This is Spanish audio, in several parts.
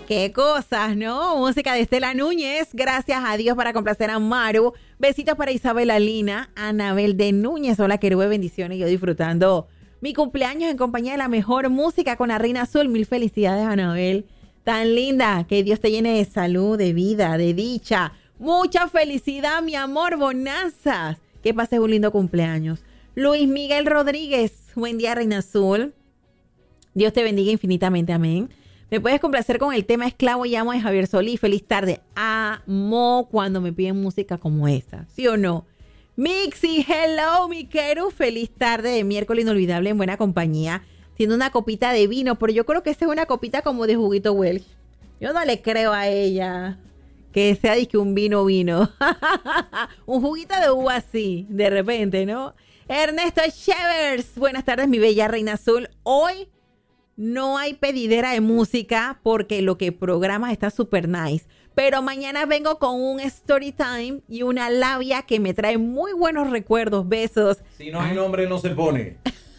Qué cosas, ¿no? Música de Estela Núñez. Gracias a Dios para complacer a Maru. Besitos para Isabela Lina, Anabel de Núñez. Hola, querube, bendiciones. Yo disfrutando mi cumpleaños en compañía de la mejor música con la Reina Azul. Mil felicidades, Anabel. Tan linda. Que Dios te llene de salud, de vida, de dicha. Mucha felicidad, mi amor. Bonanzas. Que pases un lindo cumpleaños. Luis Miguel Rodríguez. Buen día, Reina Azul. Dios te bendiga infinitamente. Amén. Me puedes complacer con el tema Esclavo y Amo de Javier Solís. Feliz tarde. Amo cuando me piden música como esta. ¿Sí o no? Mixi, hello, mi quero. Feliz tarde de miércoles inolvidable en buena compañía. Siendo una copita de vino, pero yo creo que esta es una copita como de juguito Welch. Yo no le creo a ella que sea disque un vino. Un juguito de uva así, de repente, ¿no? Ernesto Chevers. Buenas tardes, mi bella Reina Azul. Hoy no hay pedidera de música porque lo que programas está súper nice. Pero mañana vengo con un story time y una labia que me trae muy buenos recuerdos. Besos. Si no hay nombre, no se pone.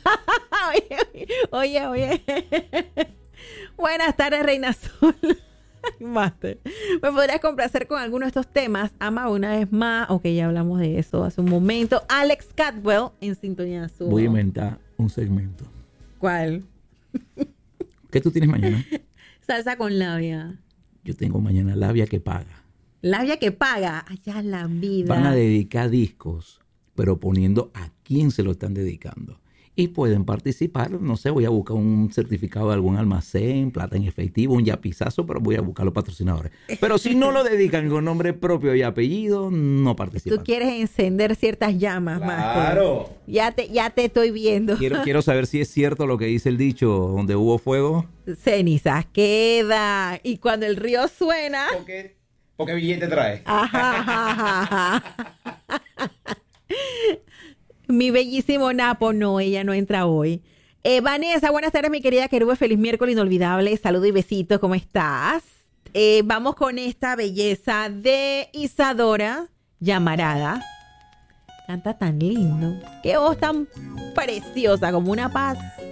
Oye. Buenas tardes, Reina Azul. Master. ¿Me podrías complacer con alguno de estos temas? Ama una vez más. Ok, ya hablamos de eso hace un momento. Alex Catwell en Sintonía Azul. Voy a inventar un segmento. ¿Cuál? ¿Qué tú tienes mañana? Salsa con labia. Yo tengo mañana labia que paga. Labia que paga. Allá la vida. Van a dedicar discos, pero poniendo a quién se lo están dedicando. Y pueden participar, no sé, voy a buscar un certificado de algún almacén, plata en efectivo, un yapizazo, pero voy a buscar los patrocinadores. Pero si no lo dedican con nombre propio y apellido, no participan. Tú quieres encender ciertas llamas, Claro. Master. Ya te estoy viendo. Quiero saber si es cierto lo que dice el dicho, donde hubo fuego. Cenizas queda. Y cuando el río suena... Porque billete trae. Ajá. Mi bellísimo Napo, no, ella no entra hoy. Vanessa, buenas tardes, mi querida querube. Feliz miércoles inolvidable. Saludos y besitos, ¿cómo estás? Vamos con esta belleza de Isadora Llamarada. Canta tan lindo. Qué voz tan preciosa, como una paz